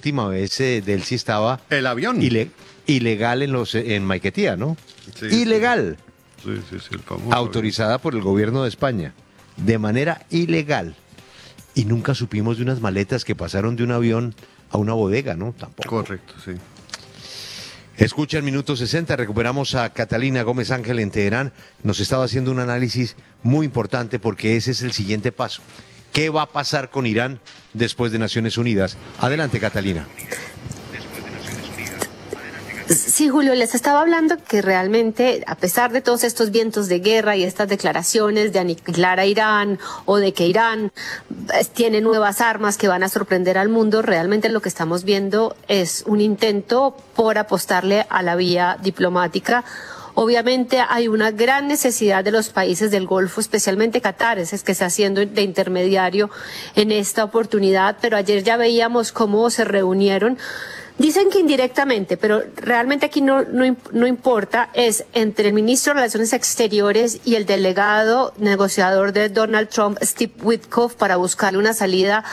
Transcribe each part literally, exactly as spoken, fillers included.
última vez eh, del sí estaba el avión ile- ilegal en los en Maiquetía, ¿no? Sí, ilegal. Sí, sí, sí, el famoso Autorizada por el gobierno de España, de manera ilegal. Y nunca supimos de unas maletas que pasaron de un avión a una bodega, ¿no? Tampoco. Correcto, sí. Escucha el minuto sesenta, recuperamos a Catalina Gómez Ángel en Teherán. Nos estaba haciendo un análisis muy importante porque ese es el siguiente paso. ¿Qué va a pasar con Irán después de Naciones Unidas? Adelante, Catalina. Sí, Julio, les estaba hablando que realmente, a pesar de todos estos vientos de guerra y estas declaraciones de aniquilar a Irán o de que Irán tiene nuevas armas que van a sorprender al mundo, realmente lo que estamos viendo es un intento por apostarle a la vía diplomática. Obviamente hay una gran necesidad de los países del Golfo, especialmente Qatar, es que está haciendo de intermediario en esta oportunidad, pero ayer ya veíamos cómo se reunieron. Dicen que indirectamente, pero realmente aquí no, no, no importa, es entre el ministro de Relaciones Exteriores y el delegado negociador de Donald Trump, Steve Witkoff, para buscarle una salida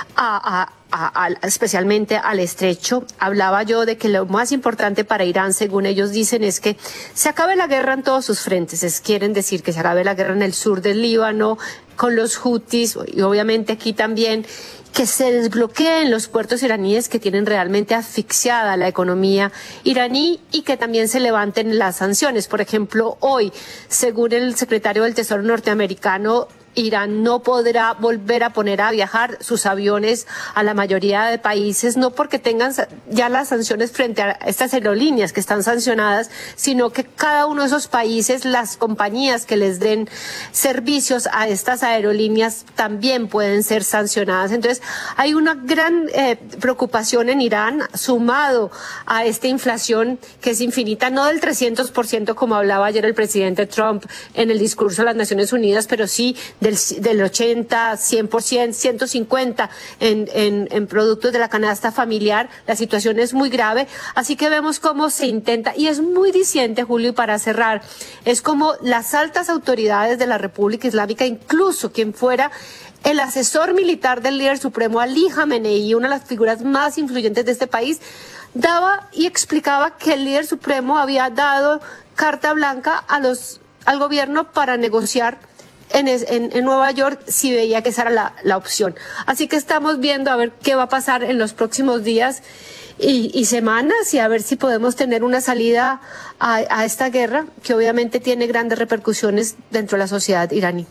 a, a A, a, especialmente al estrecho. Hablaba yo de que lo más importante para Irán, según ellos dicen, es que se acabe la guerra en todos sus frentes. Es, quieren decir que se acabe la guerra en el sur del Líbano, con los Houthis, y obviamente aquí también, que se desbloqueen los puertos iraníes que tienen realmente asfixiada la economía iraní y que también se levanten las sanciones. Por ejemplo, hoy, según el secretario del Tesoro norteamericano, Irán no podrá volver a poner a viajar sus aviones a la mayoría de países, no porque tengan ya las sanciones frente a estas aerolíneas que están sancionadas, sino que cada uno de esos países, las compañías que les den servicios a estas aerolíneas también pueden ser sancionadas. Entonces, hay una gran eh, preocupación en Irán, sumado a esta inflación que es infinita, no del trescientos por ciento como hablaba ayer el presidente Trump en el discurso de las Naciones Unidas, pero sí del, del ochenta, cien por ciento, ciento cincuenta en, en, en productos de la canasta familiar. La situación es muy grave, así que vemos cómo se intenta, y es muy diciente, Julio, y para cerrar, es como las altas autoridades de la República Islámica, incluso quien fuera el asesor militar del líder supremo Ali Jamenei, una de las figuras más influyentes de este país, daba y explicaba que el líder supremo había dado carta blanca a los, al gobierno para negociar En, en, en Nueva York si veía que esa era la, la opción. Así que estamos viendo a ver qué va a pasar en los próximos días y, y semanas, y a ver si podemos tener una salida a, a esta guerra que obviamente tiene grandes repercusiones dentro de la sociedad iraní.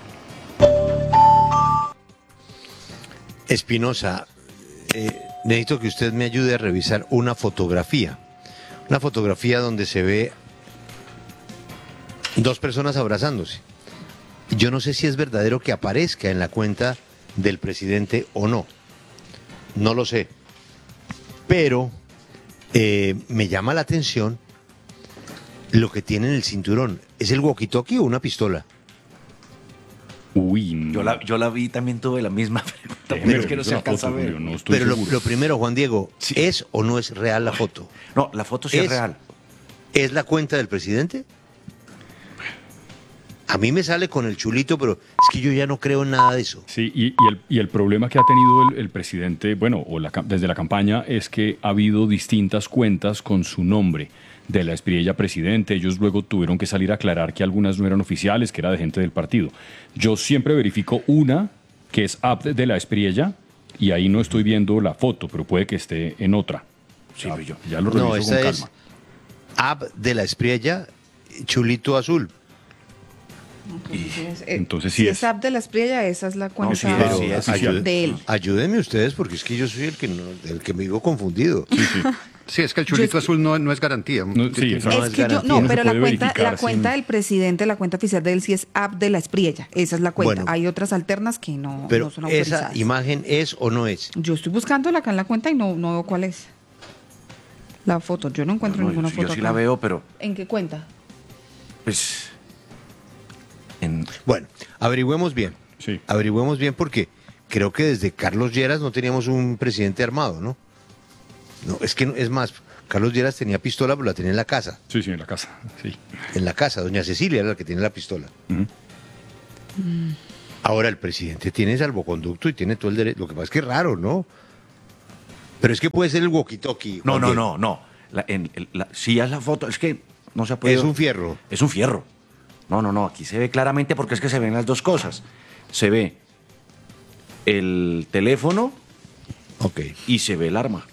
Espinosa, eh, necesito que usted me ayude a revisar una fotografía. Una fotografía donde se ve dos personas abrazándose. Yo no sé si es verdadero que aparezca en la cuenta del presidente o no. No lo sé. Pero eh, me llama la atención lo que tiene en el cinturón. ¿Es el walkie-talkie o una pistola? Uy, no. Yo la, yo la vi, también tuve la misma pregunta, pero Pero es que no se alcanza a ver. No estoy Pero lo, seguro. lo primero, Juan Diego, Sí. ¿es o no es real la foto? No, la foto sí es, Es- real. ¿Es la cuenta del presidente? A mí me sale con el chulito, pero es que yo ya no creo en nada de eso. Sí, y, y el, y el problema que ha tenido el, el presidente, bueno, o la, cam- desde la campaña, es que ha habido distintas cuentas con su nombre de la Espriella presidente. Ellos luego tuvieron que salir a aclarar que algunas no eran oficiales, que era de gente del partido. Yo siempre verifico una que es app de la Espriella y ahí no estoy viendo la foto, pero puede que esté en otra. Sí, Ah, yo ya lo reviso No, con esa es calma. app de la Espriella, chulito azul. Entonces, eh, Entonces sí si es. es app de la Espriella, esa es la cuenta sí es, Pero sí es. ayú- de él. ayúdenme ustedes porque es que yo soy el que, no, el que me digo confundido. Sí, es que el chulito Yo- azul no, no es garantía. No, sí, eso No Es es que yo, garantía. no, No se pero la puede cuenta, verificar la cuenta sin- del presidente, la cuenta oficial de él sí es app de la Espriella. Esa es la cuenta. Bueno. Hay otras alternas que no, Pero no son esa autorizadas. imagen es o no es. Yo estoy buscándola acá en la cuenta y no, no veo cuál es. La foto, yo no encuentro No, ninguna yo, foto. yo sí acá. la veo, pero ¿En qué cuenta? pues en, Bueno, averigüemos bien. Sí. Averigüemos bien porque creo que desde Carlos Lleras no teníamos un presidente armado, ¿no? No, es que no- es más, Carlos Lleras tenía pistola, pero la tenía en la casa. Sí, sí, en la casa. Sí. En la casa, doña Cecilia era la que tiene la pistola. Ujú. Ahora el presidente tiene salvoconducto y tiene todo el derecho. Lo que pasa es que es raro, ¿no? Pero es que puede ser el walkie-talkie. No, Juan no, Diego. no, no. La, en, en la, si es la foto, es que no se ha podido... Es un fierro. Es un fierro. No, no, no, aquí se ve claramente porque es que se ven las dos cosas. Se ve el teléfono Ok. y se ve el arma.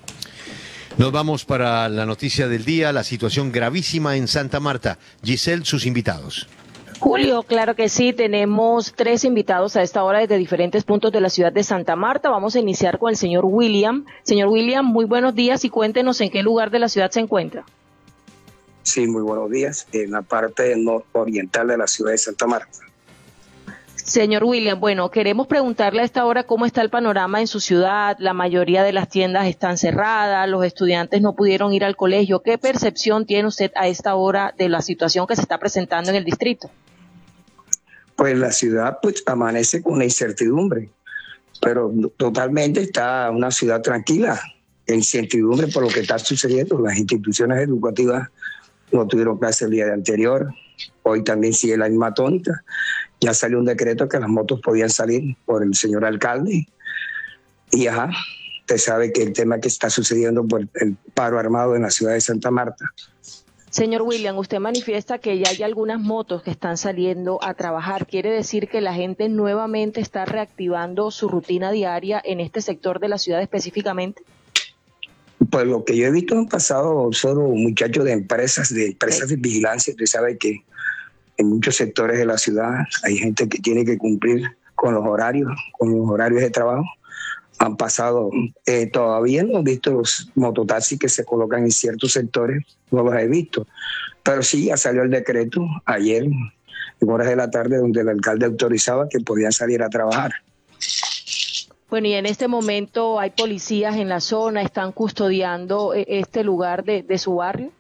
Nos vamos para la noticia del día, la situación gravísima en Santa Marta. Giselle, sus invitados. Julio, claro que sí, tenemos tres invitados a esta hora desde diferentes puntos de la ciudad de Santa Marta. Vamos a iniciar con el señor William. Señor William, muy buenos días y cuéntenos en qué lugar de la ciudad se encuentra. Sí, muy buenos días, en la parte nororiental de la ciudad de Santa Marta. Señor William, bueno, queremos preguntarle a esta hora cómo está el panorama en su ciudad. La mayoría de las tiendas están cerradas, los estudiantes no pudieron ir al colegio. ¿Qué percepción tiene usted a esta hora de la situación que se está presentando en el distrito? Pues la ciudad pues amanece con una incertidumbre, pero totalmente está una ciudad tranquila, incertidumbre por lo que está sucediendo. Las instituciones educativas no tuvieron clase el día anterior, hoy también sigue la misma tónica. Ya salió un decreto que las motos podían salir por el señor alcalde. Y ajá, usted sabe que el tema que está sucediendo por el paro armado en la ciudad de Santa Marta. Señor William, usted manifiesta que ya hay algunas motos que están saliendo a trabajar. ¿Quiere decir que la gente nuevamente está reactivando su rutina diaria en este sector de la ciudad específicamente? Pues lo que yo he visto han pasado solo muchachos de empresas, de empresas de vigilancia. Usted sabe que en muchos sectores de la ciudad hay gente que tiene que cumplir con los horarios, con los horarios de trabajo. Han pasado, eh, todavía no he visto los mototaxis que se colocan en ciertos sectores, no los he visto. Pero sí, ya salió el decreto ayer, en horas de la tarde, donde el alcalde autorizaba que podían salir a trabajar. Bueno, y en este momento hay policías en la zona, están custodiando este lugar de, de su barrio.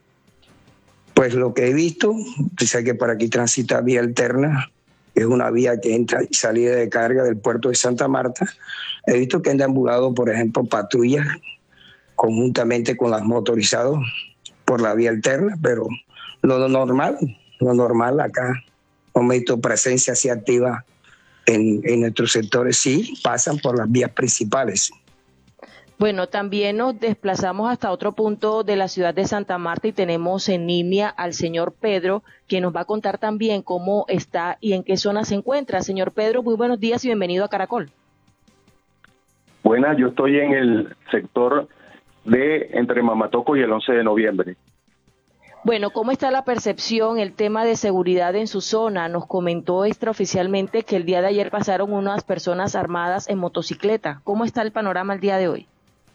Pues lo que he visto, dice que por aquí transita vía alterna, es una vía que entra y salida de carga del puerto de Santa Marta. He visto que han deambulado, por ejemplo, patrullas conjuntamente con las motorizadas por la vía alterna, pero lo, lo normal, lo normal acá, no me he visto presencia así activa en, en nuestros sectores, sí pasan por las vías principales. Bueno, también nos desplazamos hasta otro punto de la ciudad de Santa Marta y tenemos en línea al señor Pedro, quien nos va a contar también cómo está y en qué zona se encuentra. Señor Pedro, muy buenos días y bienvenido a Caracol. Buenas, yo estoy en el sector de entre Mamatoco y el once de noviembre. Bueno, ¿cómo está la percepción, el tema de seguridad en su zona? Nos comentó extraoficialmente que el día de ayer pasaron unas personas armadas en motocicleta. ¿Cómo está el panorama el día de hoy?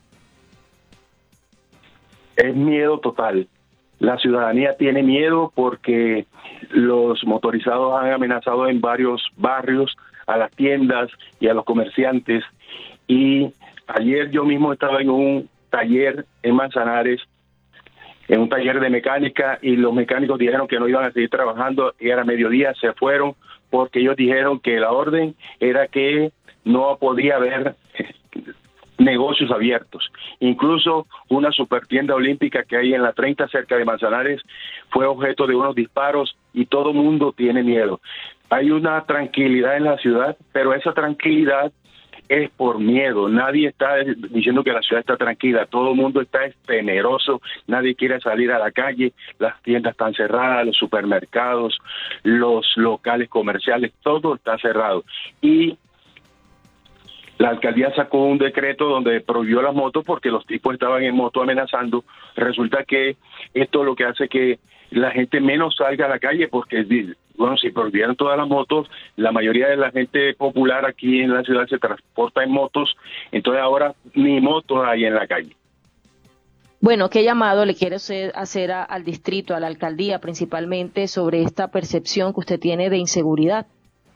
Es miedo total. La ciudadanía tiene miedo porque los motorizados han amenazado en varios barrios a las tiendas y a los comerciantes. Y ayer yo mismo estaba en un taller en Manzanares, en un taller de mecánica, y los mecánicos dijeron que no iban a seguir trabajando y era mediodía, se fueron porque ellos dijeron que la orden era que no podía haber negocios abiertos. Incluso una supertienda olímpica que hay en la treinta cerca de Manzanares fue objeto de unos disparos y todo el mundo tiene miedo. Hay una tranquilidad en la ciudad, pero esa tranquilidad es por miedo. Nadie está diciendo que la ciudad está tranquila, todo el mundo está temeroso, nadie quiere salir a la calle, las tiendas están cerradas, los supermercados, los locales comerciales, todo está cerrado. Y la alcaldía sacó un decreto donde prohibió las motos porque los tipos estaban en moto amenazando. Resulta que esto lo que hace que la gente menos salga a la calle porque, bueno, si prohibieran todas las motos, la mayoría de la gente popular aquí en la ciudad se transporta en motos, entonces ahora ni motos hay en la calle. Bueno, ¿qué llamado le quiere usted hacer a, al distrito, a la alcaldía principalmente, sobre esta percepción que usted tiene de inseguridad?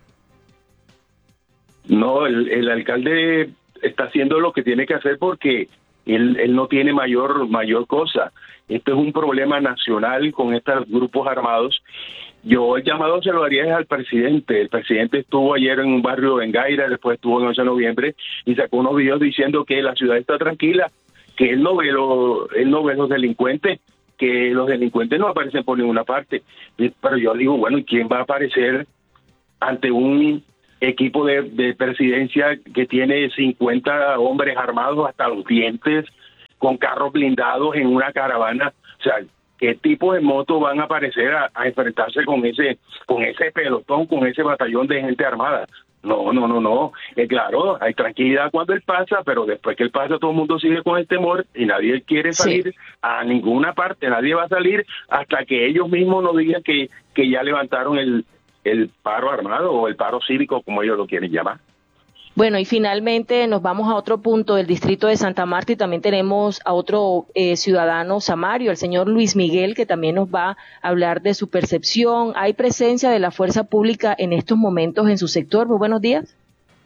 No, el, el alcalde está haciendo lo que tiene que hacer porque él, él no tiene mayor mayor cosa. Esto es un problema nacional con estos grupos armados. Yo el llamado se lo haría al presidente. El presidente estuvo ayer en un barrio en Gaira, después estuvo en once de noviembre y sacó unos videos diciendo que la ciudad está tranquila, que él no ve, lo, él no ve los delincuentes, que los delincuentes no aparecen por ninguna parte. Pero yo digo, bueno, ¿y quién va a aparecer ante un equipo de, de presidencia que tiene cincuenta hombres armados hasta los dientes, con carros blindados en una caravana. O sea, ¿qué tipo de motos van a aparecer a, a enfrentarse con ese, con ese pelotón, con ese batallón de gente armada? No, no, no, no. Eh, claro, hay tranquilidad cuando él pasa, pero después que él pasa todo el mundo sigue con el temor y nadie quiere salir sí. a ninguna parte. Nadie va a salir hasta que ellos mismos nos digan que, que ya levantaron el, el paro armado o el paro cívico, como ellos lo quieren llamar. Bueno, y finalmente nos vamos a otro punto del distrito de Santa Marta y también tenemos a otro eh, ciudadano samario, el señor Luis Miguel, que también nos va a hablar de su percepción. ¿Hay presencia de la fuerza pública en estos momentos en su sector? Muy buenos días.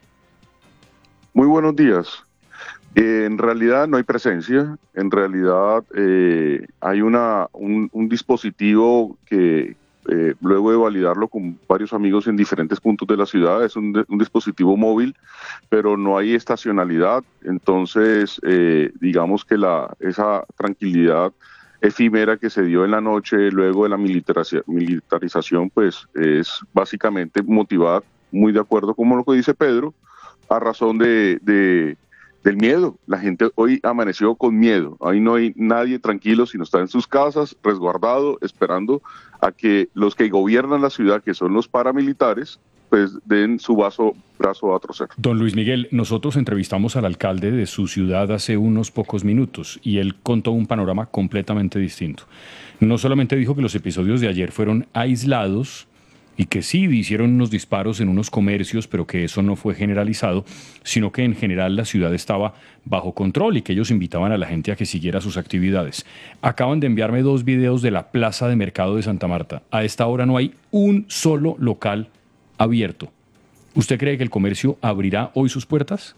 Muy buenos días. Eh, en realidad no hay presencia, en realidad eh, hay una un, un dispositivo que... Eh, luego de validarlo con varios amigos en diferentes puntos de la ciudad, es un, un dispositivo móvil, pero no hay estacionalidad, entonces eh, digamos que la esa tranquilidad efímera que se dio en la noche luego de la militariza- militarización, pues es básicamente motivada, muy de acuerdo con lo que dice Pedro, a razón de, de del miedo. La gente hoy amaneció con miedo, ahí no hay nadie tranquilo, sino está en sus casas, resguardado, esperando a que los que gobiernan la ciudad, que son los paramilitares, pues den su vaso, brazo a torcer. Don Luis Miguel, nosotros entrevistamos al alcalde de su ciudad hace unos pocos minutos y él contó un panorama completamente distinto. No solamente dijo que los episodios de ayer fueron aislados y que sí hicieron unos disparos en unos comercios, pero que eso no fue generalizado, sino que en general la ciudad estaba bajo control y que ellos invitaban a la gente a que siguiera sus actividades. Acaban de enviarme dos videos de la plaza de mercado de Santa Marta. A esta hora no hay un solo local abierto. ¿Usted cree que el comercio abrirá hoy sus puertas?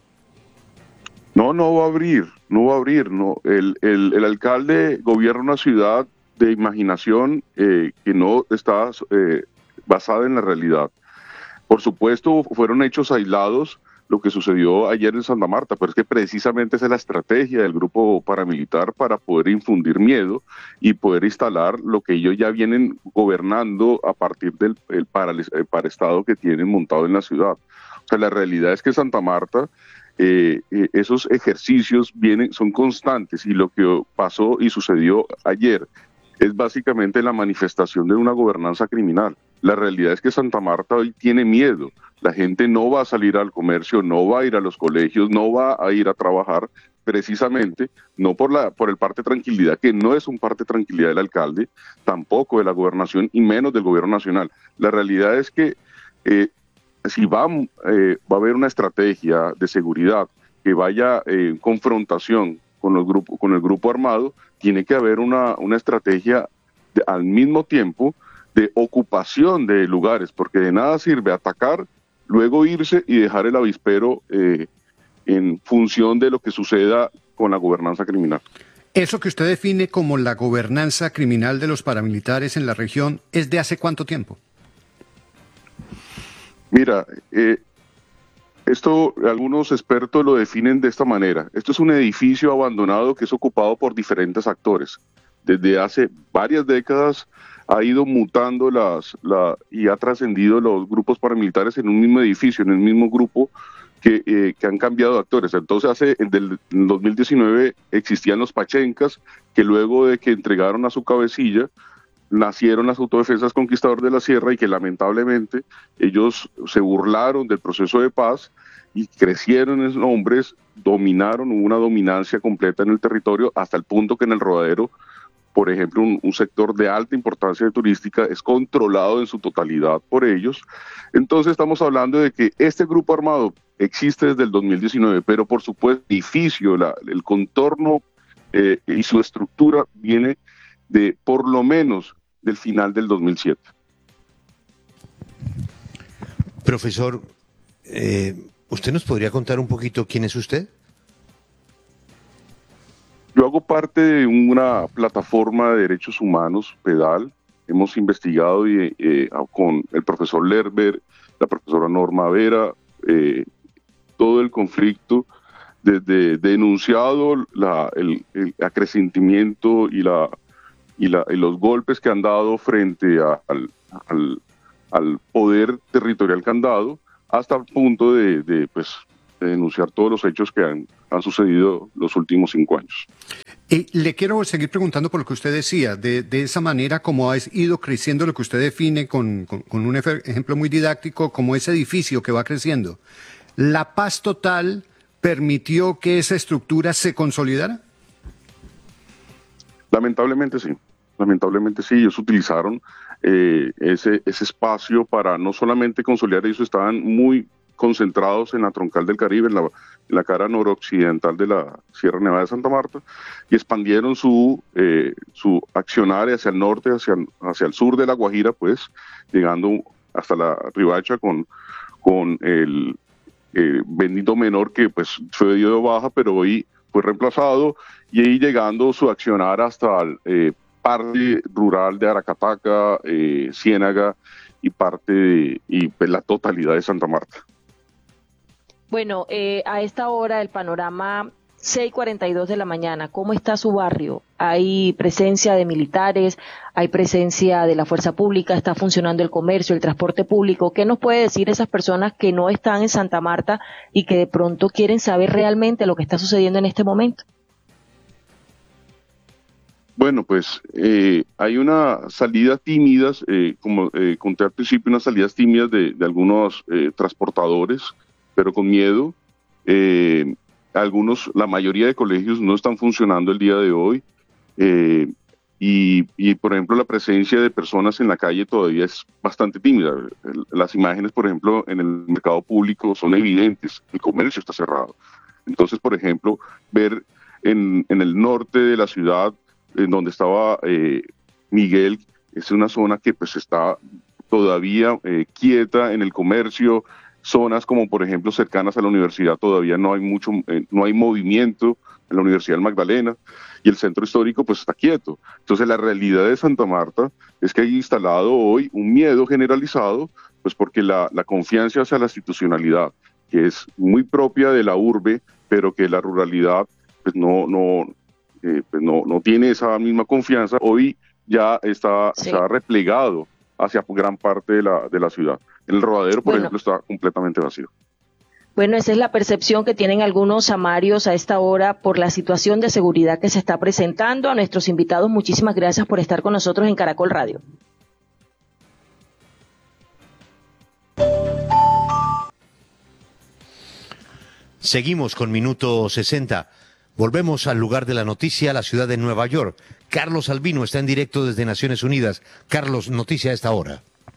No, no va a abrir, no va a abrir. No. El, el, el alcalde gobierna una ciudad de imaginación eh, que no está... Eh, basada en la realidad. Por supuesto, fueron hechos aislados lo que sucedió ayer en Santa Marta, pero es que precisamente esa es la estrategia del grupo paramilitar para poder infundir miedo y poder instalar lo que ellos ya vienen gobernando a partir del el para, el paraestado que tienen montado en la ciudad. O sea, la realidad es que Santa Marta, eh, eh, esos ejercicios vienen, son constantes, y lo que pasó y sucedió ayer es básicamente la manifestación de una gobernanza criminal. La realidad es que Santa Marta hoy tiene miedo. La gente no va a salir al comercio, no va a ir a los colegios, no va a ir a trabajar, precisamente no por la por el parte de tranquilidad, que no es un parte de tranquilidad del alcalde, tampoco de la gobernación y menos del gobierno nacional. La realidad es que eh, si va, eh, va a haber una estrategia de seguridad que vaya en confrontación con los grupos, con el grupo armado, tiene que haber una, una estrategia de, al mismo tiempo de ocupación de lugares, porque de nada sirve atacar, luego irse y dejar el avispero eh, en función de lo que suceda con la gobernanza criminal. Eso que usted define como la gobernanza criminal de los paramilitares en la región, ¿es de hace cuánto tiempo? Mira, eh, esto algunos expertos lo definen de esta manera. Esto es un edificio abandonado que es ocupado por diferentes actores. Desde hace varias décadas ha ido mutando las, la, y ha trascendido los grupos paramilitares en un mismo edificio, en el mismo grupo que, eh, que han cambiado de actores. Entonces, hace en el dos mil diecinueve existían los Pachencas, que luego de que entregaron a su cabecilla, nacieron las autodefensas Conquistador de la Sierra, y que lamentablemente ellos se burlaron del proceso de paz y crecieron en hombres, dominaron, hubo una dominancia completa en el territorio, hasta el punto que en el Rodadero, por ejemplo, un, un sector de alta importancia turística es controlado en su totalidad por ellos. Entonces estamos hablando de que este grupo armado existe desde el dos mil diecinueve, pero por supuesto el edificio, la, el contorno eh, y su estructura viene de por lo menos del final del dos mil siete. Profesor, eh, ¿usted nos podría contar un poquito quién es usted? Yo hago parte de una plataforma de derechos humanos, PEDAL. Hemos investigado y, eh, con el profesor Lerber, la profesora Norma Vera, eh, todo el conflicto, desde denunciado la, el, el acrecentimiento y, la, y, la, y los golpes que han dado frente a, al, al, al poder territorial que han dado, hasta el punto de, de, pues, de denunciar todos los hechos que han, han sucedido los últimos cinco años. Eh, le quiero seguir preguntando por lo que usted decía, de, de esa manera como ha ido creciendo lo que usted define con, con, con un ejemplo muy didáctico, como ese edificio que va creciendo. ¿La paz total permitió que esa estructura se consolidara? Lamentablemente sí, lamentablemente sí, ellos utilizaron eh, ese, ese espacio para no solamente consolidar, ellos estaban muy concentrados en la troncal del Caribe, en la, en la cara noroccidental de la Sierra Nevada de Santa Marta, y expandieron su, eh, su accionar hacia el norte, hacia, hacia el sur de La Guajira, pues, llegando hasta la Ribacha con, con el eh, Benito Menor, que pues fue de baja, pero hoy fue reemplazado, y ahí llegando su accionar hasta el eh, parte rural de Aracataca, eh, Ciénaga, y parte de, y pues, la totalidad de Santa Marta. Bueno, eh, a esta hora el panorama seis cuarenta y dos de la mañana, ¿cómo está su barrio? ¿Hay presencia de militares? ¿Hay presencia de la fuerza pública? ¿Está funcionando el comercio, el transporte público? ¿Qué nos puede decir esas personas que no están en Santa Marta y que de pronto quieren saber realmente lo que está sucediendo en este momento? Bueno, pues eh, hay una salida tímidas, eh, como eh, conté al principio, unas salidas tímidas de, de algunos eh, transportadores, pero con miedo. Eh, algunos, la mayoría de colegios no están funcionando el día de hoy, eh, y, y por ejemplo la presencia de personas en la calle todavía es bastante tímida. Las imágenes, por ejemplo, en el mercado público son evidentes, el comercio está cerrado. Entonces, por ejemplo, ver en, en el norte de la ciudad, en donde estaba eh, Miguel, es una zona que pues está todavía eh, quieta en el comercio. Zonas como por ejemplo cercanas a la universidad todavía no hay mucho, eh, no hay movimiento en la Universidad del Magdalena, y el centro histórico pues está quieto. Entonces la realidad de Santa Marta es que hay instalado hoy un miedo generalizado, pues porque la, la confianza hacia la institucionalidad, que es muy propia de la urbe, pero que la ruralidad pues no, no, eh, pues no, no tiene esa misma confianza, hoy ya está, sí. se ha replegado hacia gran parte de la, de la ciudad. El Rodadero, por bueno, ejemplo, está completamente vacío. Bueno, esa es la percepción que tienen algunos samarios a esta hora por la situación de seguridad que se está presentando. A nuestros invitados, muchísimas gracias por estar con nosotros en Caracol Radio. Seguimos con Minuto sesenta. Volvemos al lugar de la noticia, la ciudad de Nueva York. Carlos Albino está en directo desde Naciones Unidas. Carlos, noticia a esta hora.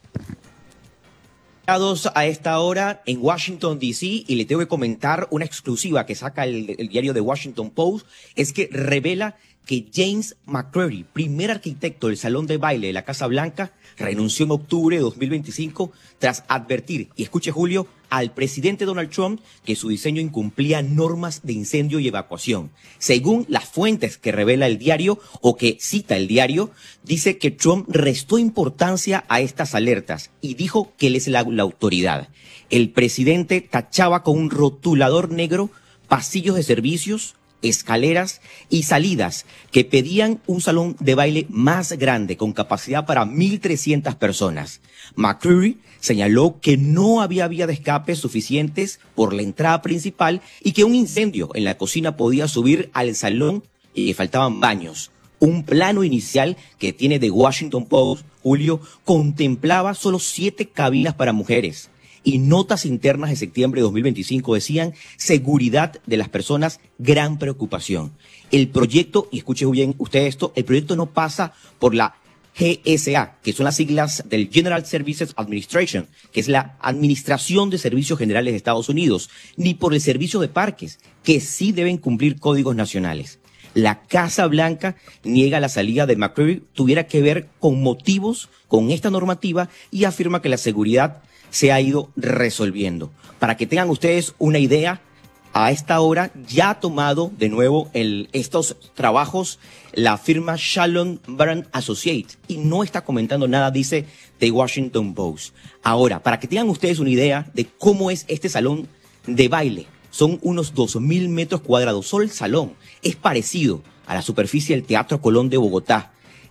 A esta hora en Washington, D C, y le tengo que comentar una exclusiva que saca el, el diario The Washington Post, es que revela que James McCreary, primer arquitecto del Salón de Baile de la Casa Blanca, renunció en octubre de dos mil veinticinco tras advertir, y escuche Julio, al presidente Donald Trump que su diseño incumplía normas de incendio y evacuación. Según las fuentes que revela el diario, o que cita el diario, dice que Trump restó importancia a estas alertas y dijo que él es la, la autoridad. El presidente tachaba con un rotulador negro pasillos de servicios, escaleras y salidas que pedían un salón de baile más grande con capacidad para mil trescientas personas. McCreary señaló que no había vía de escape suficientes por la entrada principal y que un incendio en la cocina podía subir al salón y que faltaban baños. Un plano inicial que tiene The Washington Post, Julio, contemplaba solo siete cabinas para mujeres. Y notas internas de septiembre de dos mil veinticinco decían seguridad de las personas, gran preocupación. El proyecto, y escuche bien usted esto, el proyecto no pasa por la G S A, que son las siglas del General Services Administration, que es la Administración de Servicios Generales de Estados Unidos, ni por el Servicio de Parques, que sí deben cumplir códigos nacionales. La Casa Blanca niega la salida de McCreary tuviera que ver con motivos con esta normativa y afirma que la seguridad se ha ido resolviendo. Para que tengan ustedes una idea, a esta hora ya ha tomado de nuevo el, estos trabajos la firma Shalom Brand Associates y no está comentando nada, dice The Washington Post. Ahora, para que tengan ustedes una idea de cómo es este salón de baile, son unos dos mil metros cuadrados, solo el salón es parecido a la superficie del Teatro Colón de Bogotá.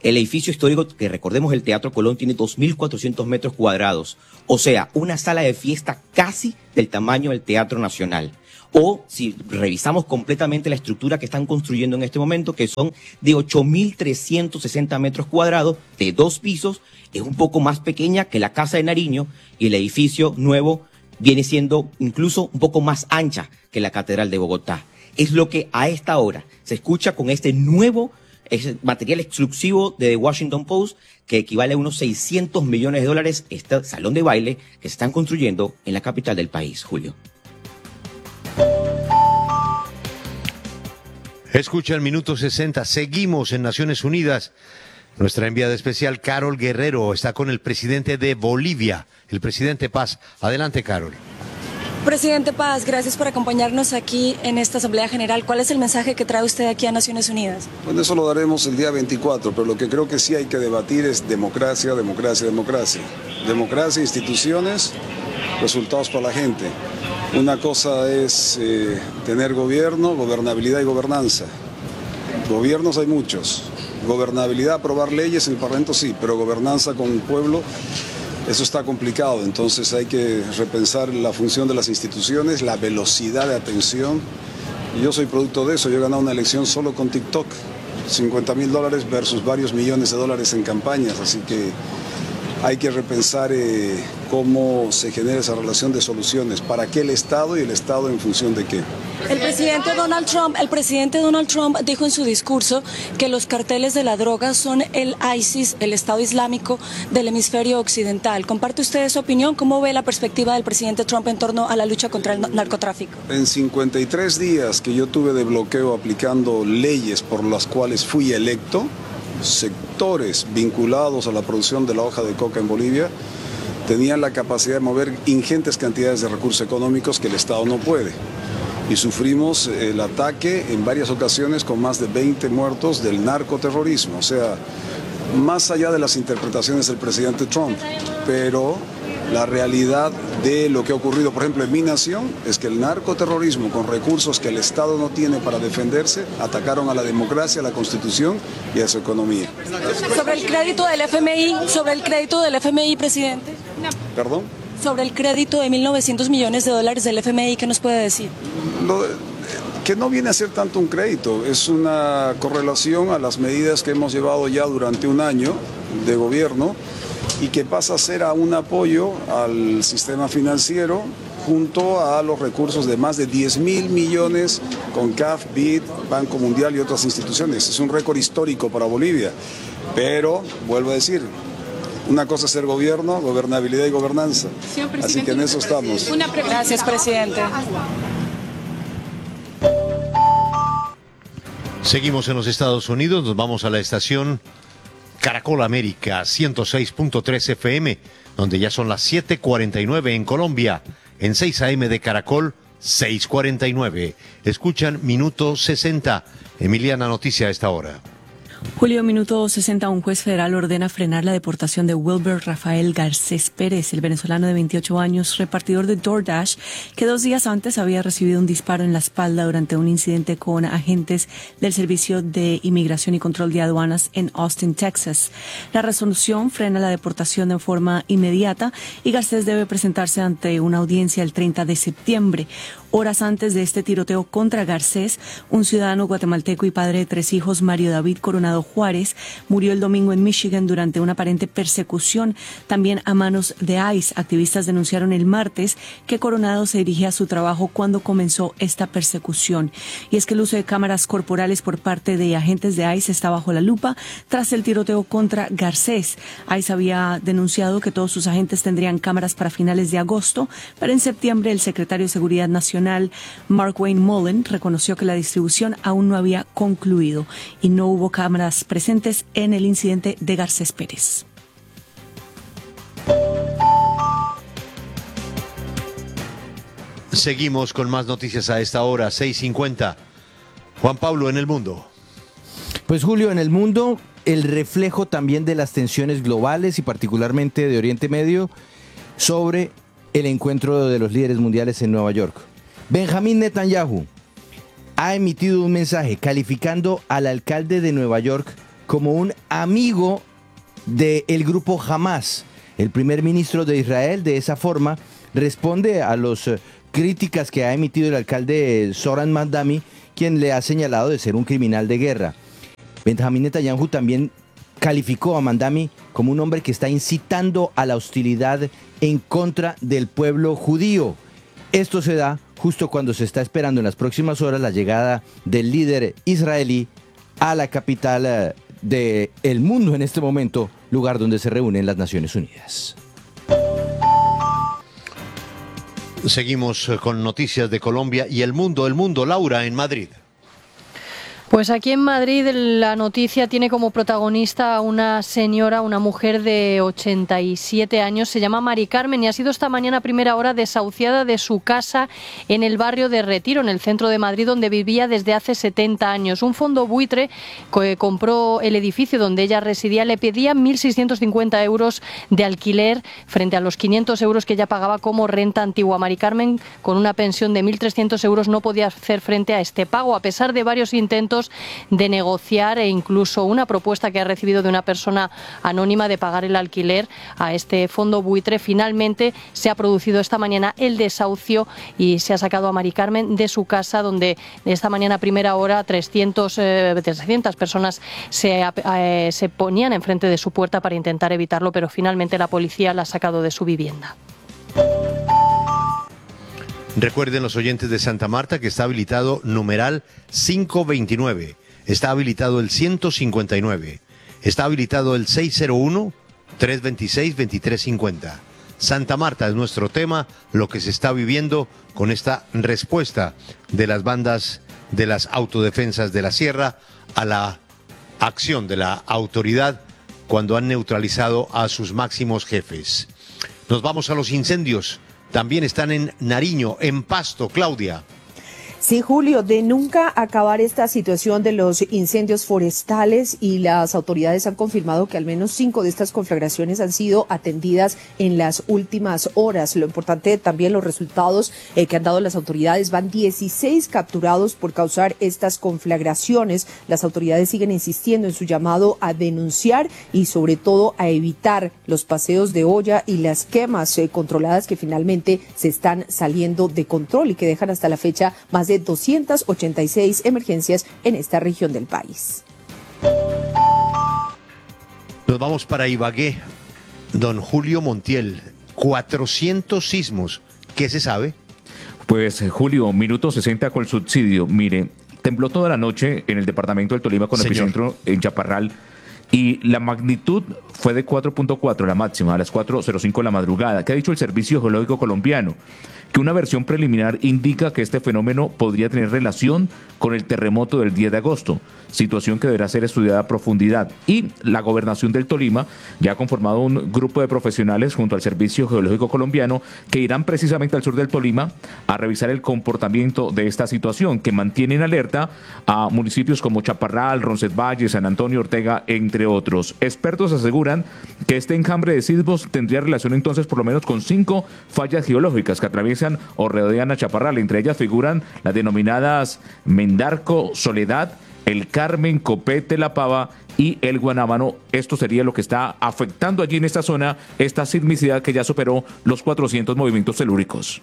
El edificio histórico, que recordemos el Teatro Colón, tiene dos mil cuatrocientos metros cuadrados, o sea, una sala de fiesta casi del tamaño del Teatro Nacional. O si revisamos completamente la estructura que están construyendo en este momento, que son de ocho mil trescientos sesenta metros cuadrados, de dos pisos, es un poco más pequeña que la Casa de Nariño, y el edificio nuevo viene siendo incluso un poco más ancha que la Catedral de Bogotá. Es lo que a esta hora se escucha con este nuevo es material exclusivo de The Washington Post, que equivale a unos seiscientos millones de dólares, este salón de baile que se están construyendo en la capital del país, Julio. Escucha el minuto sesenta, seguimos en Naciones Unidas. Nuestra enviada especial, Carol Guerrero, está con el presidente de Bolivia, el presidente Paz. Adelante, Carol. Presidente Paz, gracias por acompañarnos aquí en esta Asamblea General. ¿Cuál es el mensaje que trae usted aquí a Naciones Unidas? Bueno, eso lo daremos el día veinticuatro, pero lo que creo que sí hay que debatir es democracia, democracia, democracia. Democracia, instituciones, resultados para la gente. Una cosa es eh, tener gobierno, gobernabilidad y gobernanza. Gobiernos hay muchos. Gobernabilidad, aprobar leyes en el Parlamento sí, pero gobernanza con el pueblo, eso está complicado. Entonces hay que repensar la función de las instituciones, la velocidad de atención. Y yo soy producto de eso, yo he ganado una elección solo con TikTok, cincuenta mil dólares versus varios millones de dólares en campañas, así que hay que repensar eh, cómo se genera esa relación de soluciones, para qué el Estado y el Estado en función de qué. El presidente Donald Trump, el presidente Donald Trump dijo en su discurso que los carteles de la droga son el ISIS, el Estado Islámico del hemisferio occidental. ¿Comparte usted esa opinión? ¿Cómo ve la perspectiva del presidente Trump en torno a la lucha contra el narcotráfico? En cincuenta y tres días que yo tuve de bloqueo aplicando leyes por las cuales fui electo, sectores vinculados a la producción de la hoja de coca en Bolivia tenían la capacidad de mover ingentes cantidades de recursos económicos que el Estado no puede. Y sufrimos el ataque en varias ocasiones con más de veinte muertos del narcoterrorismo. O sea, más allá de las interpretaciones del presidente Trump, pero la realidad de lo que ha ocurrido, por ejemplo, en mi nación, es que el narcoterrorismo, con recursos que el Estado no tiene para defenderse, atacaron a la democracia, a la Constitución y a su economía. Sobre el crédito del F M I, sobre el crédito del F M I, presidente. ¿Perdón? Sobre el crédito de mil novecientos millones de dólares del F M I, ¿qué nos puede decir? Lo, que no viene a ser tanto un crédito, es una correlación a las medidas que hemos llevado ya durante un año de gobierno y que pasa a ser a un apoyo al sistema financiero junto a los recursos de más de diez mil millones con C A F, B I D, Banco Mundial y otras instituciones. Es un récord histórico para Bolivia, pero vuelvo a decir, una cosa es ser gobierno, gobernabilidad y gobernanza. Así que en eso estamos. Una Gracias, presidente. Seguimos en los Estados Unidos, nos vamos a la estación Caracol América ciento seis punto tres F M, donde ya son las siete cuarenta y nueve en Colombia, en seis A M de Caracol, seis cuarenta y nueve. Escuchan Minuto sesenta. Emiliana, noticia a esta hora. Julio, minuto sesenta, un juez federal ordena frenar la deportación de Wilber Rafael Garcés Pérez, el venezolano de veintiocho años, repartidor de DoorDash, que dos días antes había recibido un disparo en la espalda durante un incidente con agentes del Servicio de Inmigración y Control de Aduanas en Austin, Texas. La resolución frena la deportación de forma inmediata y Garcés debe presentarse ante una audiencia el treinta de septiembre. Horas antes de este tiroteo contra Garcés, un ciudadano guatemalteco y padre de tres hijos, Mario David Coronado Juárez, murió el domingo en Michigan durante una aparente persecución, también a manos de ICE. Activistas denunciaron el martes que Coronado se dirigía a su trabajo cuando comenzó esta persecución. Y es que el uso de cámaras corporales por parte de agentes de ICE está bajo la lupa tras el tiroteo contra Garcés. ICE había denunciado que todos sus agentes tendrían cámaras para finales de agosto, pero en septiembre el secretario de Seguridad Nacional, Mark Wayne Mullen, reconoció que la distribución aún no había concluido y no hubo cámaras presentes en el incidente de Garcés Pérez. Seguimos con más noticias a esta hora, seis cincuenta. Juan Pablo, en el mundo. Pues Julio, en el mundo, el reflejo también de las tensiones globales y particularmente de Oriente Medio sobre el encuentro de los líderes mundiales en Nueva York. Benjamín Netanyahu ha emitido un mensaje calificando al alcalde de Nueva York como un amigo del grupo Hamas. El primer ministro de Israel, de esa forma, responde a las uh, críticas que ha emitido el alcalde Zoran Mandami, quien le ha señalado de ser un criminal de guerra. Benjamín Netanyahu también calificó a Mandami como un hombre que está incitando a la hostilidad en contra del pueblo judío. Esto se da justo cuando se está esperando en las próximas horas la llegada del líder israelí a la capital del mundo en este momento, lugar donde se reúnen las Naciones Unidas. Seguimos con noticias de Colombia y el mundo, el mundo, Laura, en Madrid. Pues aquí en Madrid la noticia tiene como protagonista a una señora, una mujer de ochenta y siete años, se llama Mari Carmen y ha sido esta mañana a primera hora desahuciada de su casa en el barrio de Retiro, en el centro de Madrid, donde vivía desde hace setenta años. Un fondo buitre que compró el edificio donde ella residía le pedía mil seiscientos cincuenta euros de alquiler frente a los quinientos euros que ella pagaba como renta antigua. Mari Carmen, con una pensión de mil trescientos euros, no podía hacer frente a este pago, a pesar de varios intentos de negociar e incluso una propuesta que ha recibido de una persona anónima de pagar el alquiler a este fondo buitre. Finalmente se ha producido esta mañana el desahucio y se ha sacado a Mari Carmen de su casa, donde esta mañana a primera hora trescientas personas se, eh, se ponían enfrente de su puerta para intentar evitarlo, pero finalmente la policía la ha sacado de su vivienda. Recuerden los oyentes de Santa Marta que está habilitado numeral quinientos veintinueve, está habilitado el ciento cincuenta y nueve, está habilitado el seiscientos uno, trescientos veintiséis, veintitrés cincuenta. Santa Marta es nuestro tema, lo que se está viviendo con esta respuesta de las bandas de las autodefensas de la Sierra a la acción de la autoridad cuando han neutralizado a sus máximos jefes. Nos vamos a los incendios. También están en Nariño, en Pasto. Claudia. Sí, Julio, de nunca acabar esta situación de los incendios forestales, y las autoridades han confirmado que al menos cinco de estas conflagraciones han sido atendidas en las últimas horas. Lo importante también los resultados eh, que han dado las autoridades: van dieciséis capturados por causar estas conflagraciones. Las autoridades siguen insistiendo en su llamado a denunciar y sobre todo a evitar los paseos de olla y las quemas eh, controladas que finalmente se están saliendo de control y que dejan hasta la fecha más de doscientas ochenta y seis emergencias en esta región del país. Nos vamos para Ibagué. Don Julio Montiel, cuatrocientos sismos. ¿Qué se sabe? Pues Julio, minuto sesenta con subsidio. Mire, tembló toda la noche en el departamento del Tolima con Señor. epicentro en Chaparral. Y la magnitud fue de cuatro punto cuatro, la máxima, a las cuatro cero cinco de la madrugada. ¿Qué ha dicho el Servicio Geológico Colombiano? Que una versión preliminar indica que este fenómeno podría tener relación con el terremoto del diez de agosto, situación que deberá ser estudiada a profundidad. Y la Gobernación del Tolima ya ha conformado un grupo de profesionales junto al Servicio Geológico Colombiano que irán precisamente al sur del Tolima a revisar el comportamiento de esta situación, que mantiene en alerta a municipios como Chaparral, Roncesvalles, San Antonio, Ortega, entre otros. Expertos aseguran que este enjambre de sismos tendría relación entonces por lo menos con cinco fallas geológicas que atraviesan o rodean a Chaparral. Entre ellas figuran las denominadas Mendarco, Soledad, El Carmen, Copete, La Pava y El Guanábano. Esto sería lo que está afectando allí en esta zona, esta sismicidad que ya superó los cuatrocientos movimientos telúricos.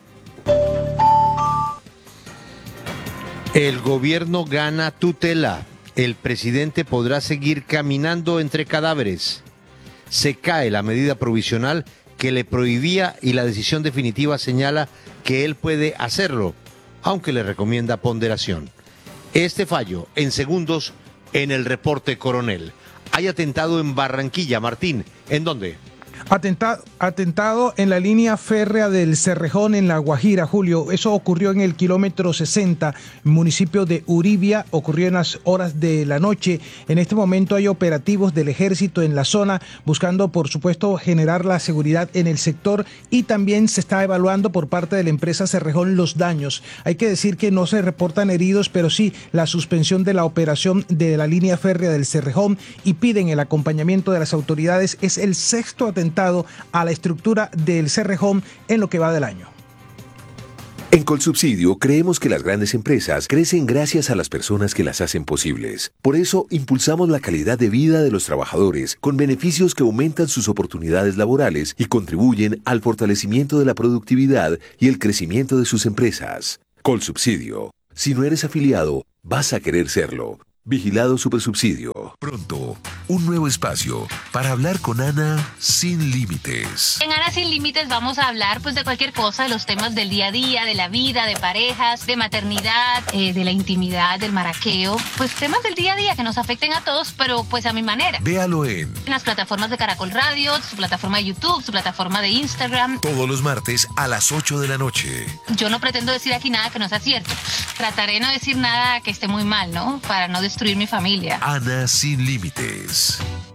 El gobierno gana tutela. El presidente podrá seguir caminando entre cadáveres. Se cae la medida provisional que le prohibía y la decisión definitiva señala que él puede hacerlo, aunque le recomienda ponderación. Este fallo en segundos en el reporte Coronel. Hay atentado en Barranquilla. Martín, ¿en dónde? Atentado, atentado en la línea férrea del Cerrejón en La Guajira, Julio. Eso ocurrió en el kilómetro sesenta, municipio de Uribia. Ocurrió en las horas de la noche. En este momento hay operativos del ejército en la zona, buscando, por supuesto, generar la seguridad en el sector, y también se está evaluando por parte de la empresa Cerrejón los daños. Hay que decir que no se reportan heridos, pero sí la suspensión de la operación de la línea férrea del Cerrejón, y piden el acompañamiento de las autoridades. Es el sexto atentado a la estructura del Cerrejón en lo que va del año. En Colsubsidio creemos que las grandes empresas crecen gracias a las personas que las hacen posibles. Por eso impulsamos la calidad de vida de los trabajadores con beneficios que aumentan sus oportunidades laborales y contribuyen al fortalecimiento de la productividad y el crecimiento de sus empresas. Colsubsidio. Si no eres afiliado, vas a querer serlo. Vigilado Supersubsidio. Pronto, un nuevo espacio para hablar con Ana sin límites. En Ana sin límites vamos a hablar pues de cualquier cosa, de los temas del día a día, de la vida, de parejas, de maternidad, eh, de la intimidad, del maraqueo, pues temas del día a día que nos afecten a todos, pero pues a mi manera. Véalo en, en las plataformas de Caracol Radio, su plataforma de YouTube, su plataforma de Instagram. Todos los martes a las ocho de la noche. Yo no pretendo decir aquí nada que no sea cierto. Trataré de no decir nada que esté muy mal, ¿no? Para no destruir mi familia. Ana sin límites.